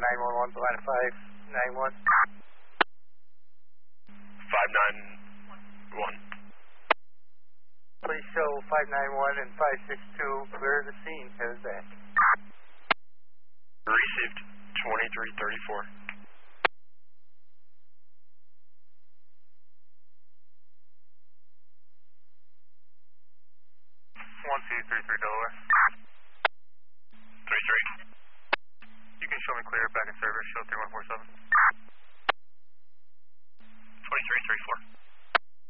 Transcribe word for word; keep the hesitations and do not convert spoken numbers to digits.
nine one one, line five nine one. five nine one. Please show five nine one and five six two, clear the scene, head back. Received twenty-three thirty-four. one two three three Delaware. three three. You can show me clear back in service, show three one four seven.